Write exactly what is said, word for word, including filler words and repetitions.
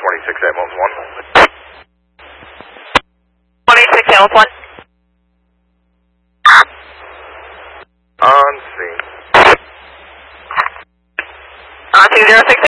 twenty-six ambulance one. twenty-six ambulance one. On scene. On two zero six